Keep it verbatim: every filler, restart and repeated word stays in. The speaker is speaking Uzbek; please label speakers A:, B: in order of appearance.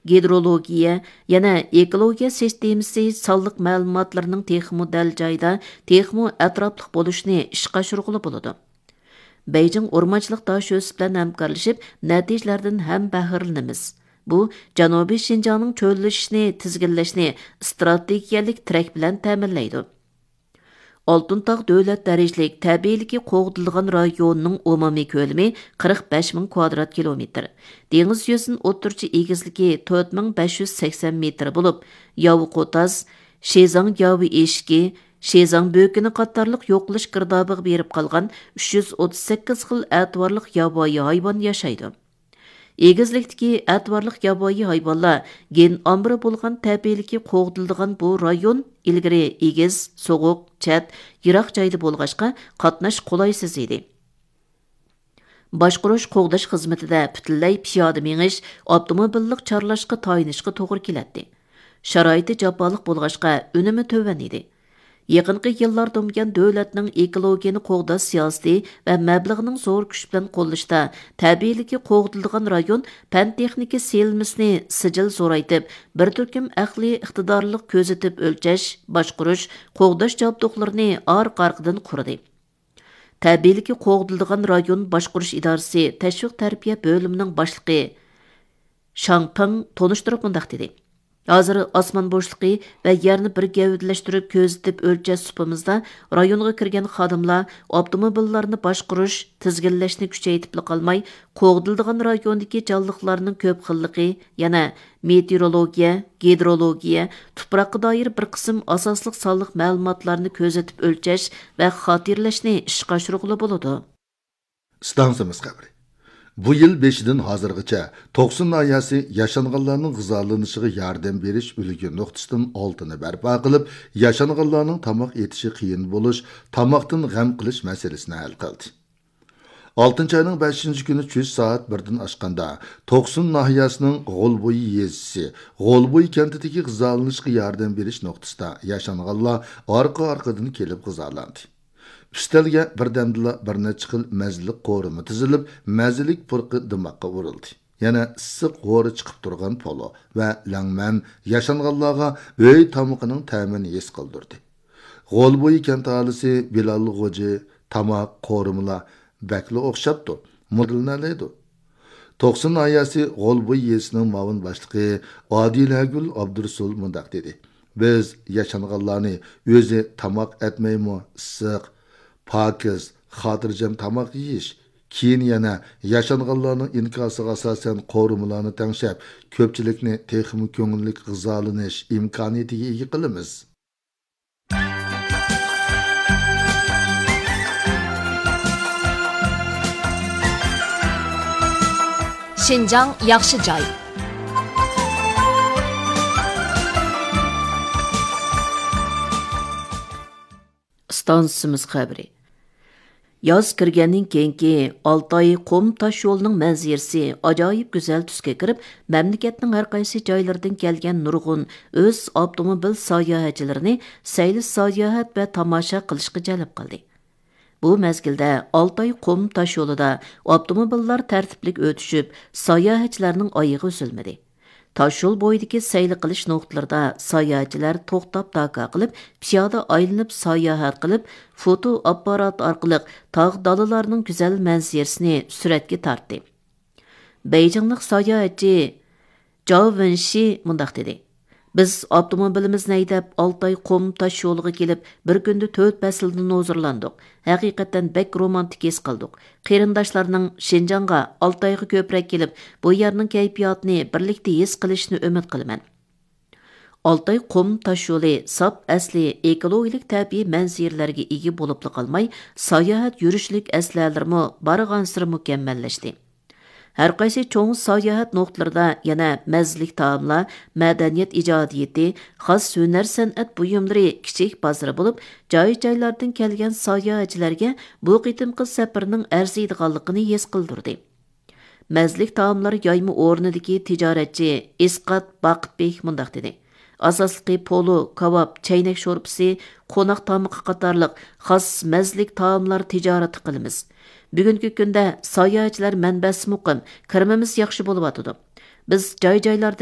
A: gidrologiya, yana ekologiya sistemasi sonliq ma'lumotlarning texmo dal joyda, texmo atrofliq bo'lishini ishga oshirg'ili bo'ladi. Beijing o'rmonchilik dashosi bilan hamkorlashib, natijalardan ham bahramlanamiz. Bu Janubiy Şinjanning cho'llashishini tizginlashni strategiyalik trak bilan ta'minlaydi. Oltuntog' davlat darajalik tabiiyligi qo'g'dilgan rayonining umumiy ko'lami qirq besh ming kvadrat kilometr. Dengiz yuzining o'rtacha egizligi to'rt ming besh yuz sakson metr bo'lib, Yavu Qotaz, Shezang Yavu eshiki, Shezang bökini qatorliq yo'qlish girdobiga berib qolgan uch yuz o'ttiz sakkiz xil ativorliq yovvoyi hayvon yashaydi. Egizlikdagi ativorliq yovvoyi hayvonlar gen ombiri bo'lgan tabiiyligi qo'g'dilgan bu rayon ilgari egiz, so'g'uq, chat, yiroq joyda bo'lg'achqa qatnash qulaysiz edi. Boshqurish qo'g'dash xizmatida butunlay piyoda menish, avtomobillik chorlashga tayinishga to'g'ri keladi. Sharoiti jafoliq bo'lg'achqa unumi to'van edi. Yaqinqi yillarda bo'lgan davlatning ekologiyani qo'g'dash siyosati va mablag'ining zo'r kuch bilan qo'llashda tabiiyligi qo'g'dilgan rayon fan texnika selmisini sijil zo'raytib, bir turkum aqliy iqtidorliq ko'zitib o'lchash, boshqurish, qo'g'dash javobdoqlarini orqa-orqadan qurdi. Tabiiyligi qo'g'dilgan rayon boshqurish idorasi tashviq tarbiya bo'limining boshlig'i Shangping tonishtirib mundaq dedi. Hozir osmon bo'shliqi va yerni bir gavdalashtirib ko'zitib o'lchash supimizda rayonga kirgan xodimlar avtomobillarni boshqarish, tizginlashni kuchaytirib qolmay, qo'g'dilgan rayondagi jonliqlarning ko'p xilligi, yana meteorologiya, gidrologiya, tuproqqa doir bir qism asosli sonliq ma'lumotlarni ko'zitib o'lchash va xotirlashni ishga oshirg'ili bo'ladi.
B: Stansiyamiz qabri. Bu yil beshidan hozirgacha to'qson nahiyasi yashanganlarning g'izolanishiga yordam berish ulgi nuqtasidan oltini barpo qilib, yashanganlarning tomoq etishi qiyin bo'lish, tomoqdan g'am qilish masalasini hal qildi. oltinchi oyning beshinchi kuni tush soat birdan oshganda to'qson nahiyasining G'olbo'yi yezisi, G'olbo'yi kentidagi g'izolanishga yordam berish nuqtasida yashanganlar orqa-orqadan kelib g'izolandi. Üstelge bir demdila bir necha xil mazliq qo'rimi tizilib, mazlik purqi dimoqqa urildi. Yana issiq g'ori chiqib turgan polo va langman yashanganlarga uy tamoqining ta'mini his qildirdi. G'olbo'yi kent aholisi Bilal G'oji tamoq qo'rimlar bakli o'xshabdi. Modelnalaydi. to'qson nahiyasi G'olbo'yi yesining ma'mur boshlig'i Odilagul Abdursul mundaq dedi. Biz yashanganlarni o'zi tamoq etmaymi, issiq pakiz, xotirjam tamoq yeyish, keyin yana yashanganlarning inkosiga asosan qo'rimalarni tangshab, ko'pchilikni texmi ko'ngillik g'izolanish imkoniyatiga ega qilamiz.
C: Şinjan yaxshi joy.
A: Stansiyamiz xabari. Yoz kirgandan keyingi Altay qum tosh yo'lining manzarasi ajoyib go'zal tusga kirib, mamlakatning har qaysi joylaridan kelgan nurg'un o'z avtomobil sayohatchilarini sayli sayohat va tomosha qilishga jalb qildi. Bu mezgilda Altay qum tosh yo'lida avtomobillar tartiblik o'tishib, sayohatchilarning oyog'i uzilmadi. Taşyol boyidagi sayli qilish nuqtalarida sayohatchilar to'xtab taka qilib, piyoda aylanib sayohat qilib, foto apparat orqali tog' dalalarning go'zal manzarasini suratga tortdi. Beijinglik sayohatchi Zhao Wenxi mundaq dedi. Biz avtomobilimizni haydab Altay qum tosh yo'liga kelib, bir kunda to'rt fasldan huzurlandik. Haqiqatan bek romantik his qildik. Qarindoshlarning Şinjanga, Altayga ko'proq kelib, bu yerning kayfiyatini birlikda his qilishni umid qilaman. Altay qum tosh yo'li sap asli ekologik tabiiy manzaralarga ega bo'lib qolmay, sayohat yurishlik aslalarimi barg'ansir mukammallashdi. Har qaysi cho'ng sayohat nuqtalarida yana mazlik taomlar, madaniyat ijodiyati, xos hunar san'at buyumlari kichik bozor bo'lib, joy-joylardan kelgan sayohatchilarga bu qitimqi safarning arziydiganligini his qildirdi. Mazlik taomlar yoyma o'rnidagi tijoratchi Isqat Baqitbek mundaq dedi. Asosli polo, kebab, chaynak sho'rpisi, qo'noq tamoqi qatorliq xos mazlik taomlar tijorat qilamiz. Bugungi kunda sayohatchilar manbasi muqim, kirmamiz yaxshi bo'lib atadi. Biz joy-joylarda